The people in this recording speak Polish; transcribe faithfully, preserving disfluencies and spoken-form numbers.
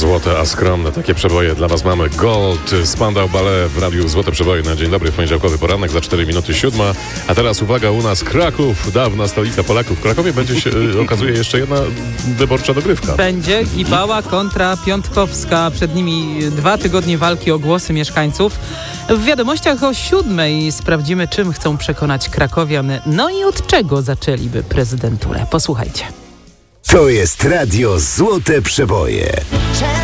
Złote, a skromne. Takie przeboje dla was mamy. Gold, Spandau Ballet w radiu Złote Przeboje na dzień dobry w poniedziałkowy poranek za cztery minuty siódma. A teraz uwaga, u nas Kraków, dawna stolica Polaków. W Krakowie będzie się, okazuje, jeszcze jedna wyborcza dogrywka. Będzie Gibała kontra Piątkowska. Przed nimi dwa tygodnie walki o głosy mieszkańców. W wiadomościach o siódmej sprawdzimy, czym chcą przekonać krakowian. No i od czego zaczęliby prezydenturę. Posłuchajcie. To jest radio Złote Przeboje.